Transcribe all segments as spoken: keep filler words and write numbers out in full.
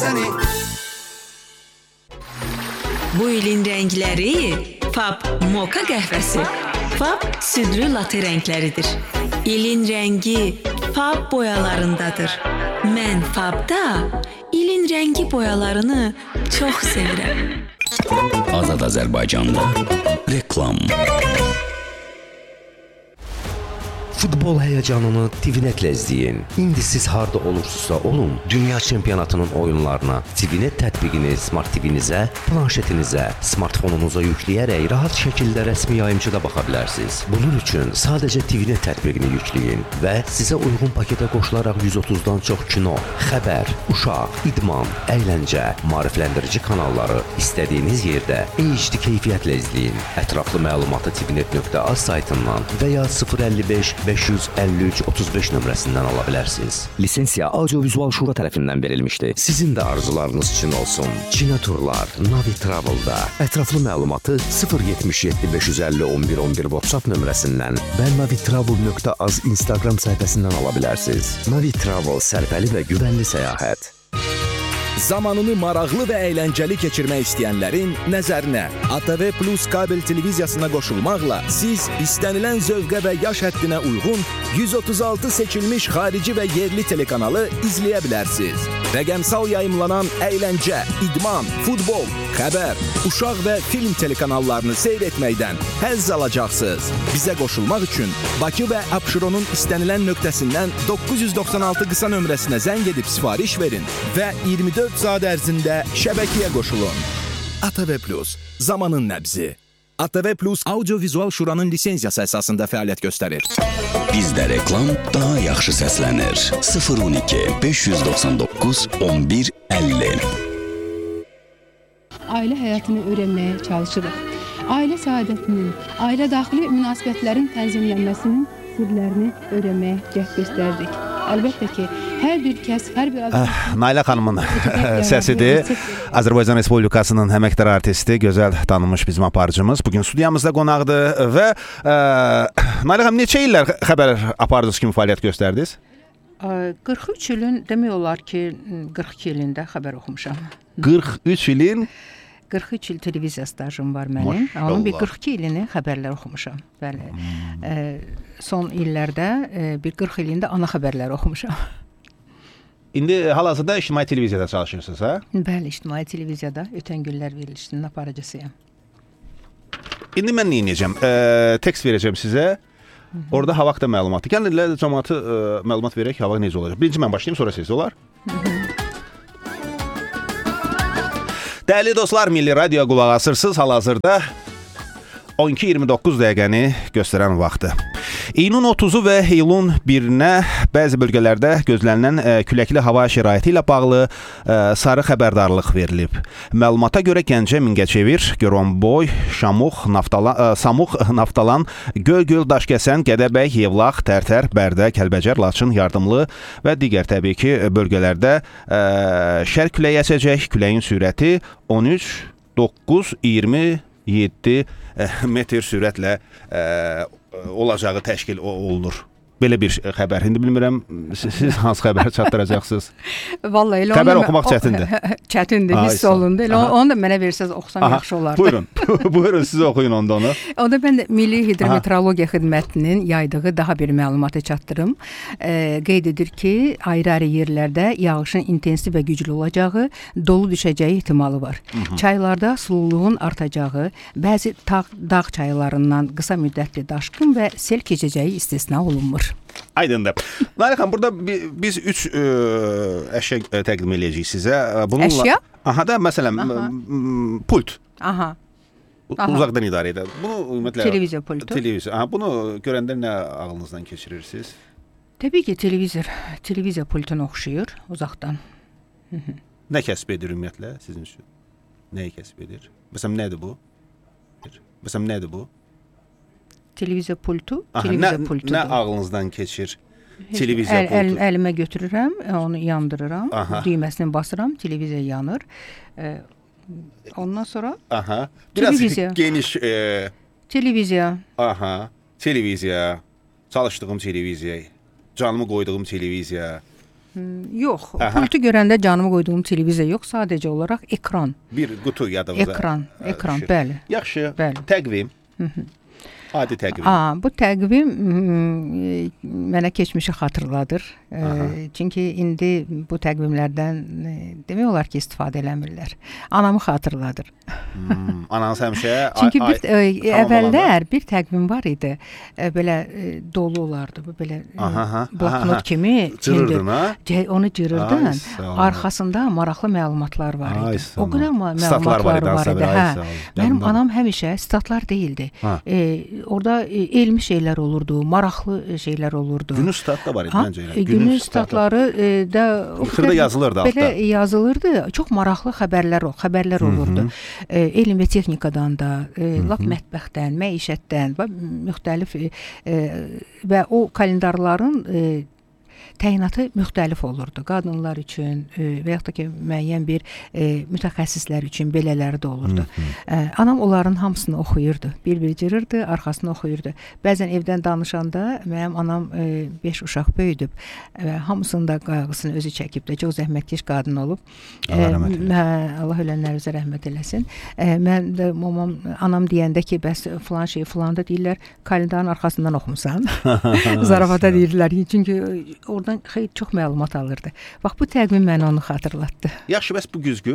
Bu ilin rəngləri Fab Moka qəhvəsi, Fab südlü latte rəngləridir. İlin rəngi Fab boyalarındadır. Mən Fabda ilin rəngi boyalarını çox sevirəm. Azad Azərbaycanda reklam. Futbol həyəcanını TVNet-lə izləyin. İndi siz harda olursunuzsa olun, dünya çempionatının oyunlarına TVNet tətbiqini Smart T V-nizə, planşetinizə, smartfonunuza yükləyərək rahat şəkildə rəsmi yayımçıda baxa bilərsiniz. Bunun üçün sadəcə TVNet tətbiqini yükləyin və sizə uyğun paketə qoşularaq yüz otuzdan çox kino, xəbər, uşaq, idman, əyləncə, maarifləndirici kanalları istədiyiniz yerdə H D keyfiyyətlə izləyin. Ətraflı məlumatı tvnet nöqtə az saytından və ya sıfır əlli beş beş yüz əlli üç otuz beş nömrəsindən ala bilərsiniz. Lisensiya Audiovizual Şura tərəfindən verilmişdir. Sizin də arzularınız üçün olsun. Çinə turlar Navi Travel-da. Ətraflı məlumatı sıfır yetmiş yeddi beş yüz əlli on bir on bir WhatsApp nömrəsindən və navitravel nöqtə az Instagram səhifəsindən ala bilərsiniz. Navi Travel sərfəli və güvənli səyahət. Zamanını maraqlı və əyləncəli keçirmək istəyənlərin nəzərinə A T V Plus kabel televiziyasına qoşulmaqla siz istənilən zövqə və yaş həddinə uyğun yüz otuz altı seçilmiş xarici və yerli telekanalı izləyə bilərsiniz. Rəqəmsal yayımlanan əyləncə, idman, futbol, xəbər, uşaq və film telekanallarını seyr etməkdən həzz alacaqsınız. Bizə qoşulmaq üçün Bakı və Abşeronun istənilən nöqtəsindən doqquz yüz doxsan altı qısa nömrəsinə zəng edib sifariş verin və iyirmi dörd saat ərzində şəbəkəyə qoşulun. A T V Plus, zamanın nəbzi. A T V Plus Audiovizual Şuranın lisensiyası əsasında fəaliyyət göstərir. Bizdə reklam daha yaxşı səslənir. sıfır on iki beş yüz doxsan doqquz on bir əlli. Ailə həyatını öyrənməyə çalışırıq. Ailə səadətinin, ailə daxili münasibətlərin tənzimlənməsinin sirlərini öyrənməyə cəhd göstərdik. Əlbəttə ki, hər bir kəs, hər bir adam... Nailə xanımın səsidir. Azərbaycan Respublikasının əməkdar artisti, gözəl tanınmış bizim aparıcımız. Bugün studiyamızda qonaqdır və ə, Nailə xanım, neçə illər xəbər aparıcısı kimi fəaliyyət göstərdiniz? qırx üç ilin, demək olar ki, qırx iki ilində xəbər oxumuşam. qırx üç ilin? qırx üç il televiziya stajım var mənim. Onun bir qırx iki ilini xəbərlər oxumuşam. Bəli. Hmm. E, son illərdə e, bir qırx ilində ana xəbərlər oxumuşam. İndi hal-hazırda ictimai televiziyada çalışırsınız, hə? Bəli, ictimai televiziyada ötən günlər verilişinin aparıcısıyam. İndi mən nə edəcəm? E, tekst verəcəm sizə. Hı-hı. Orada ha vaxtda məlumatı. Gəlin elə cəmaatı e, məlumat verək, ha vaxt necə olacaq. Birinci mən başlayayım, sonra siz olar. Hı-hı. Dəyərli dostlar, Milli Radioya qulaq asırsınız. Hal-hazırda on iki iyirmi doqquz dəqiqəni göstərən vaxtı. İyunun otuzu və iyulun birinə bəzi bölgələrdə gözlənilən e, küləkli hava şəraiti ilə bağlı e, sarı xəbərdarlıq verilib. Məlumata görə Gəncə, Mingəçevir, Goronboy, Şamux, Naftalan, e, Samux, Naftalan, Göl-Göl, Daşkəsən, Gədəbəy, Yevlax, Tərtər, Bərdə, Kəlbəcər, Laçın, Yardımlı və digər təbii ki bölgələrdə e, şərq küləyi əsəcək. Küləyin sürəti on üç doqquz iyirmi yeddi metr sürətlə e, olacağı təşkil olunur. Belə bir xəbər. İndi bilmirəm, siz hansı xəbər çatdıracaqsınız? Vallahi elə xəbər oxumaq çətindir. Çətindir, hiss olundu. Elə onu da mənə versəz oxusam Aha. yaxşı olardı. Buyurun. Buyurun, siz oxuyun onda onu. O da mən də Milli Hidrometeorologiya Xidmətinin yaydığı daha bir məlumatı çatdırım. E, qeyd edir ki, ayrı-ayrı yerlərdə yağışın intensiv və güclü olacağı, dolu düşəcəyi ehtimalı var. Hı-hı. Çaylarda sululuğun artacağı, bəzi dağ, dağ çaylarından qısa müddətli daşqın və sel keçəcəyi istisna olunmur. Aydındır. Nailə xanım, burada biz üç ə, əşya təqdim edəcəyik sizə. Bununla, əşya? Aha da, məsələn, Aha. pult. Aha. Aha. Uzaqdan idarə edir. Bunu ümumiyyətlə televiziya pultu. Televiziya. Aha, bunu görəndə nə ağlınızdan keçirirsiniz? Təbii ki, televizor, televiziya pultuna oxşuyur uzaqdan. Hı-hı. Nə kəsb edir ümumiyyətlə sizin üçün? Nəyi kəsb edir? Məsələn, nədir bu? Məsələn, nədir bu? Televiziya pultu, Aha, televiziya nə, pultudur. Nə ağlınızdan keçir? Televiziya əl, pultu. Əl, əlimə götürürəm, onu yandırıram, Aha. düyməsini basıram, televiziya yanır. Ee, ondan sonra Aha. Biraz televiziya. geniş. E... Televiziya. Aha. Televiziya. Çalışdığım televiziya. Canımı qoyduğum televiziya. Yox, pultu görəndə canımı qoyduğum televiziya yox, sadəcə olaraq ekran. Bir qutu yadınıza. Ekran, ekran, bəli. Yaxşı. Bəli. Təqvim. Adi təqvim. Aa, bu təqvim mənə keçmişi xatırladır. Aha. Çünki indi bu təqvimlərdən demək olar ki, istifadə eləmirlər. Anamı xatırladır. Hmm, ananız həmişə Çünki bir əvvəllər bir təqvim var idi. Belə dolu olardı, bu belə bloknot kimi. Cırırdın, ha? Onu cırırdın. Arxasında maraqlı məlumatlar var idi. O qədər məlumatlar var idi. Hə. Mənim anam həmişə statlar deyildi. Orada elmi şeylər olurdu, maraqlı şeylər olurdu. Günün stat da var idi məncə elə. Günün statları da xırda yazılırdı altda. Belə yazılırdı. Çox maraqlı xəbərlər, xəbərlər olurdu. Elm və texnikadan da, lap mətbəxdən, məişətdən və müxtəlif və o kalendarların təyinatı müxtəlif olurdu. Qadınlar üçün və yaxud da ki, müəyyən bir mütəxəssislər üçün belələri də olurdu. Anam onların hamısını oxuyurdu. Bir-bir cırırdı, arxasını oxuyurdu. Bəzən evdən danışanda mənim anam beş uşaq böyüdüb. Hamısının da qayğısını özü çəkib də. Çox zəhmətkeş qadın olub. Allah rəhmət eləsin. Allah ölənlərinizə rəhmət eləsin. Mən də mamam, anam deyəndə ki, bəs filan şey filan da deyirlər, kalendarın arxasından oxumusan. Zarafata deyirlər. Çünki oradan xeyli çox məlumat alırdı. Bax, bu təqvim mənə onu xatırlatdı. Yaxşı, bəs bu güzgü?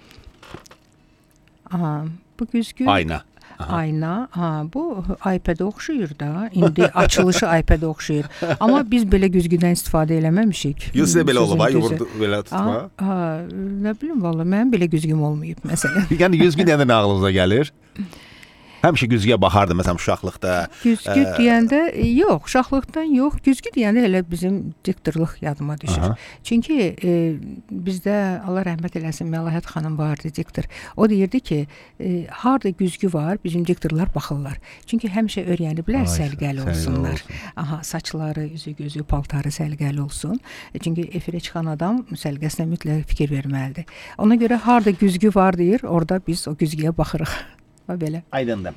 Aha, bu güzgü... Ayna. Aha. Ayna, ha, bu iPad-ə oxşuyur da. İndi açılışı iPad-ə oxşuyur. Amma biz belə güzgüdən istifadə eləməmişik. Yox, sizə belə olub, yoğurdu belə tutma. Ha, nə bilim, valla, mənim belə güzgüm olmayıb, məsələn. Yəni, güzgü nədən ağlınıza gəlir? Həmişə güzgüyə baxardı, məsələn, uşaqlıqda. Güzgü ə... deyəndə, yox, uşaqlıqdan yox, güzgü deyəndə elə bizim diktorluq yadıma düşür. Aha. Çünki e, bizdə, Allah rəhmət eləsin, Məlahət xanım vardı, diktor. O deyirdi ki, e, harada güzgü var, bizim diktorlar baxırlar. Çünki həmişə öyrəniblər, səlqəli olsunlar. Olsun. Aha, saçları, üzü, gözü, paltarı səlqəli olsun. E, çünki efirə çıxan adam səlqəsinə mütləq fikir verməlidir. Ona görə harada güzgü var deyir, orada biz o güzgüyə baxırıq. Belə. Aydındır.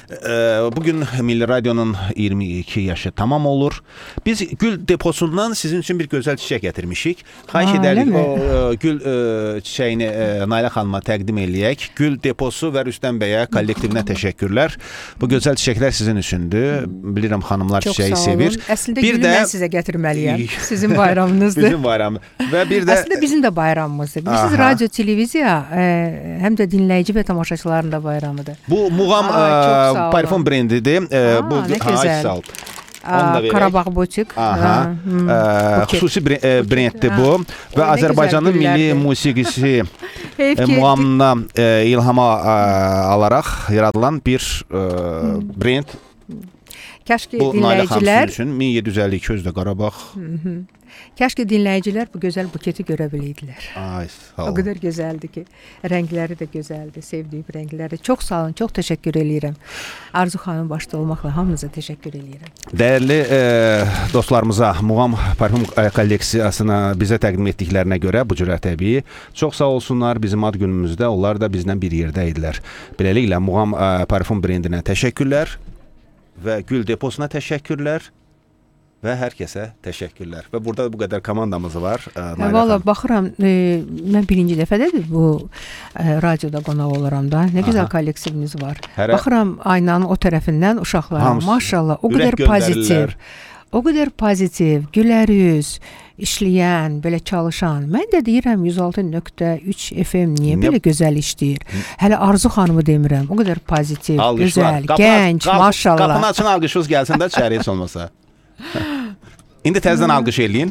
Bugün Milli Radionun iyirmi iki yaşı tamam olur. Biz gül deposundan sizin üçün bir gözəl çiçək gətirmişik. Xahiş edərik o gül çiçəyini Nailə xanıma təqdim eləyək. Gül deposu və Rüstəm bəyə kollektivinə təşəkkürlər. Bu gözəl çiçəklər sizin üçündür. Bilirəm xanımlar çiçəyi sevir. Əslində gülü mən sizə gətirməliyəm. Sizin bayramınızdır. Bizim bayramı. Və bir də Əslində bizim də bayramımızdır. Bilirsiniz, radio, televiziya həm də dinləyici və tamaşaçıların da bayramıdır. Bu muğam Aa, parfum brendidir. Aa, bu nə gözəl. Qarabağ Butik. Aha. Hmm, xüsusi brenddir bu və Aa, Azərbaycanın milli musiqisi muğamına ilhama alaraq yaradılan bir brend. Kəşki bu dinləyicilər üçün min yeddi yüz əlli iki özdə Qarabağ. Kəşki dinləyicilər bu gözəl buketi görə bilədilər. Ay, sağ olun. O qədər gözəldir ki, rəngləri də gözəldir, sevdiyim rəngləri. Çox sağ olun, çox təşəkkür eləyirəm. Arzu xanım başda olmaqla hamınıza təşəkkür eləyirəm. Dəyərli e, dostlarımıza Muğam parfum kolleksiyasına bizə təqdim etdiklərinə görə bu cürə təbii çox sağ olsunlar. Bizim ad günümüzdə onlar da bizlə bir yerdə idilər. Beləliklə Muğam e, parfum brendinə təşəkkürlər və Gül deposuna təşəkkürlər. Və hər kəsə təşəkkürlər. Və burada bu qədər komandamız var. Valla baxıram, e, mən birinci dəfədədir bu e, radioda qonaq olaram da. Nə gözəl kollektivimiz var. Hərə... Baxıram aynanın o tərəfindən uşaqlara. Hamısı. Maşallah, o qədər pozitiv. O qədər pozitiv, gülər üz, işləyən, belə çalışan. Mən də deyirəm yüz altı nöqtə üç F M niyə belə gözəl işləyir? Hələ Arzu xanımı demirəm. O qədər pozitiv, alqışlar. Gözəl, qapına, gənc, qap, maşallah. Qapını açın, alqışınız gəlsin də içəri heç olmasa. İndi təzədən alqış eləyin.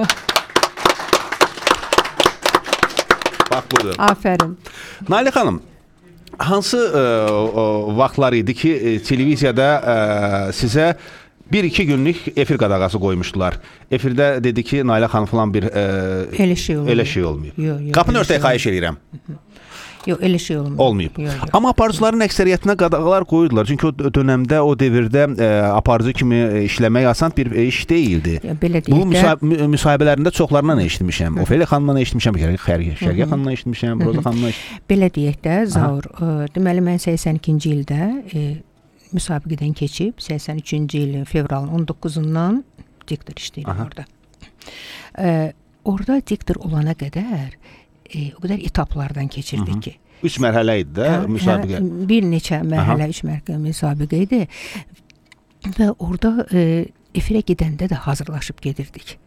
Bax budur. Afərin. Nailə xanım, hansı ə, ə, vaxtlar idi ki, ə, televiziyada ə, sizə bir-iki günlük efir qadağası qoymuşdular. Efirdə dedi ki, Nailə xanım falan bir ə, elə şey olmayıb. Elə şey olmayıb. Yo, yo, qapını örtəyə xahiş edirəm. Yox, elə şey olmayıb. Olmayıb. Yo, yo. Amma aparıcıların əksəriyyətinə qadağalar qoyurdular. Çünki o dönəmdə, o devirdə ə, aparıcı kimi işləmək asan bir iş deyildi. Ya, belə deyək də. Bu müsah müsahibələrində çoxlarından eşitmişəm. Ofelia xanımdan eşitmişəm, Şərqə xanımdan eşitmişəm, Roza xanımdan eşitmişəm. Belə deyək də, Zaur, ə, deməli mən səksən ikinci ildə ə, müsabiqədən keçib, səksən üçüncü ilin fevralın on doqquzundan diktor işləyirəm orada. Ə, orada diktor olana qədər e, o qədər etaplardan keçirdik ki. Üç mərhələ idi də hə, müsabiqə. Hə, bir neçə mərhələ, üç mərhələ müsabiqə idi. Və orada e, efirə gedəndə də hazırlaşıb gedirdik.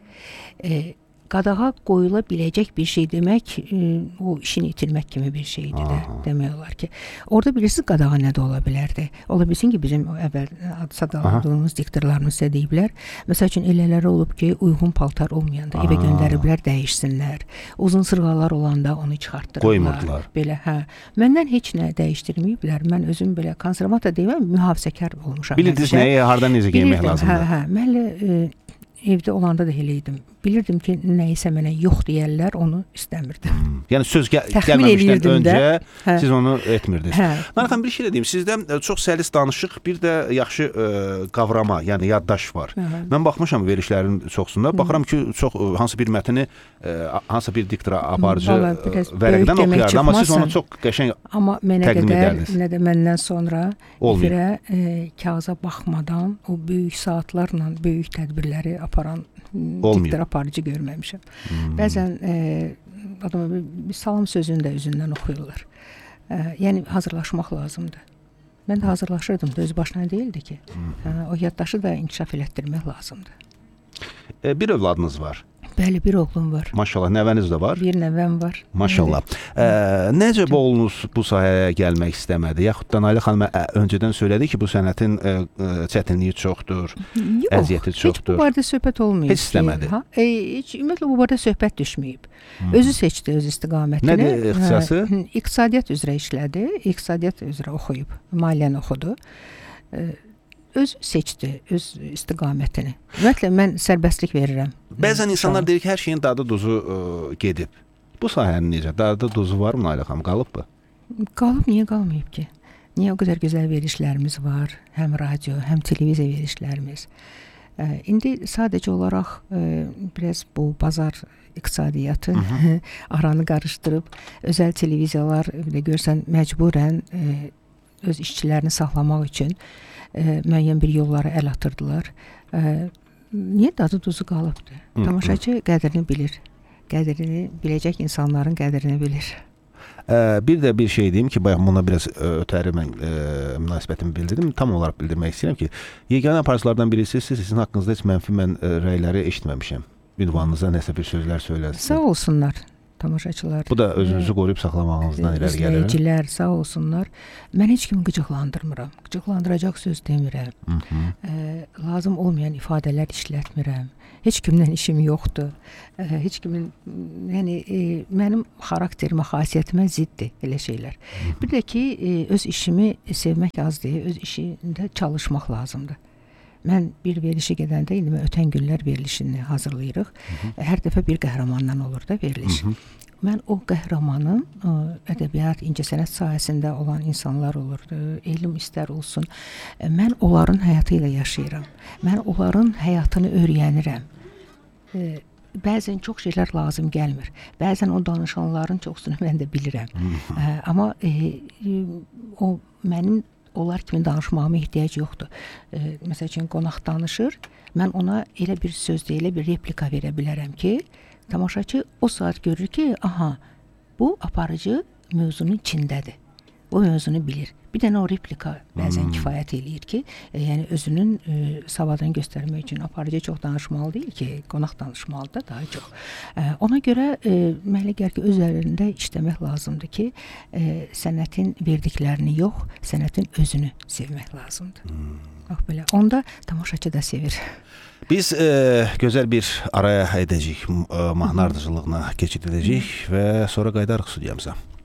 E, qadağa qoyula biləcək bir şey demək, e, o işini itirmək kimi bir şeydir də, demək olar ki. Orada bilirsiniz qadağa nə də ola bilərdi. Ola bilsin ki, bizim əvvəl ad sadaladığımız diktorlarımız isə deyiblər. Məsəl üçün elələri olub ki, uyğun paltar olmayanda evə göndəriblər, dəyişsinlər. Uzun sırğalar olanda onu çıxartdırırlar. Qoymurdular. Belə, hə. Məndən heç nə dəyişdirməyiblər. Mən özüm belə konservator deyiləm, mühafizəkar olmuşam. Bilirdiniz nəyi, hardan necə geymək lazımdır? Hə, hə. Mən e, evdə olanda da elə idim. Bilirdim ki, nəyisə mənə yox deyərlər, onu istəmirdim. Hmm. Yəni söz gəl gəlməmişdən öncə hə. Siz onu etmirdiniz. Hə. Mənə bir şey də deyim, sizdə çox səlis danışıq, bir də yaxşı ə, qavrama, yəni yaddaş var. Hə. Mən baxmışam verilişlərin çoxsunda, baxıram ki, çox hansı bir mətni ə, hansı bir diktora aparıcı vərəqdən oxuyardı, amma siz onu çox qəşəng amma mənə təqdim qədər, edərdiniz. Nə də məndən sonra efirə e, kağıza baxmadan o böyük saatlarla böyük tədbirləri aparan diktor aparıcı görməmişəm. Hmm. Bəzən e, adama bir, bir salam sözünü də üzündən oxuyurlar. E, yəni hazırlaşmaq lazımdır. Mən də hazırlaşırdım da öz başına deyildi ki. Hmm. E, o yaddaşı da inkişaf elətdirmək lazımdır. E, bir övladınız var. Bəli, bir oğlum var. Maşallah, nəvəniz də var. Bir nəvəm var. Maşallah. E, necə oğlunuz bu sahəyə gəlmək istəmədi? Yaxud da Nailə xanım öncədən söylədi ki, bu sənətin e, çətinliyi çoxdur, Yox, əziyyəti çoxdur. Heç bu barədə söhbət olmayıb. Heç istəmədi. Ha? E, heç ümumiyyətlə bu barədə söhbət düşməyib. Hmm. Özü seçdi öz istiqamətini. Nədir ixtisası? Hə, iqtisadiyyat üzrə işlədi, iqtisadiyyat üzrə oxuyub, maliyyəni oxudu. E, öz seçdi öz istiqamətini. Ümumiyyətlə mən sərbəstlik verirəm. Bəzən insanlar deyir ki, hər şeyin dadı duzu ə, gedib. Bu sahənin necə? Dadı duzu varmı Nailə xanım? Qalıbmı? Qalıb, niyə qalmayıb ki? Niyə o qədər gözəl verilişlərimiz var? Həm radio, həm televiziya verilişlərimiz. Ə, indi sadəcə olaraq ə, biraz bu bazar iqtisadiyyatı aranı qarışdırıb özəl televiziyalar belə görsən məcburən ə, öz işçilərini saxlamaq üçün ə, müəyyən bir yollara əl atırdılar. Ə, niyə dadı duzu qalıbdır? Tamaşaçı qədrini bilir. Qədrini biləcək insanların qədrini bilir. Ə, bir də bir şey deyim ki, bayaq buna biraz ə, ötəri mən ə, münasibətimi bildirdim. Tam olaraq bildirmək istəyirəm ki, yeganə aparıcılardan birisi siz, sizin haqqınızda heç mənfi mən ə, rəyləri eşitməmişəm. Ünvanınıza nəsə bir sözlər söyləsin. Sağ olsunlar tamaşaçılar. Bu da özünüzü qoruyub saxlamağınızdan irəli gəlir. İzləyicilər sağ olsunlar. Mən heç kimi qıcıqlandırmıram. Qıcıqlandıracaq söz demirəm. E, lazım olmayan ifadələr işlətmirəm. Heç kimdən işim yoxdur. E, heç kimin yəni e, mənim xarakterimə, xasiyyətimə ziddir elə şeylər. Hı -hı. Bir də ki, e, öz işimi sevmək az deyil, öz işində çalışmaq lazımdır. Mən bir verilişə gedəndə, indi mən ötən günlər verilişini hazırlayırıq. Hı -hı. Hər dəfə bir qəhrəmandan olur da veriliş. Hı -hı. Mən o qəhrəmanın ə, ədəbiyyat, incəsənət sahəsində olan insanlar olur, elm istər olsun. Mən onların həyatı ilə yaşayıram. Mən onların həyatını öyrənirəm. E, bəzən çox şeylər lazım gəlmir. Bəzən o danışanların çoxsunu mən də bilirəm. Hı -hı. E, amma e, o mənim onlar kimi danışmağıma ehtiyac yoxdur. E, məsəl üçün qonaq danışır, mən ona elə bir söz deyil, elə bir replika verə bilərəm ki, tamaşaçı o saat görür ki, aha, bu aparıcı mövzunun içindədir. O mövzunu bilir. Bir dənə o replika bəzən hmm. kifayət eləyir ki, e, yəni özünün e, savadını göstərmək üçün aparıcı çox danışmalı deyil ki, qonaq danışmalı da daha çox. E, ona görə e, mənə gəlir ki, öz əlində işləmək lazımdır ki, e, sənətin verdiklərini yox, sənətin özünü sevmək lazımdır. Hmm. Bax belə. Onda tamaşaçı da sevir. Biz e, gözəl bir araya edəcəyik, e, mahnı ardıcılığına keçid edəcəyik və sonra qayıdarıq studiyamıza.